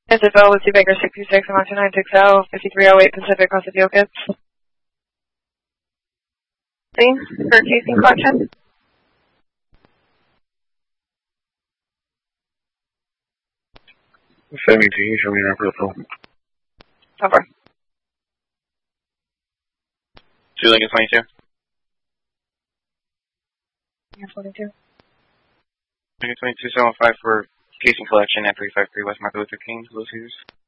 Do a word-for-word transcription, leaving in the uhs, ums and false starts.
This is Bill, Lucy Baker, sixty-six, one two nine six zero, fifty-three oh eight Pacific, Costa Diocas. Please, for casing collection. seventeen, show me your purple. So far. Two Lincoln twenty-two. Yeah, forty-two. Lincoln twenty-two, seven one five for casing collection at three five three West Martin Luther King, Los Angeles.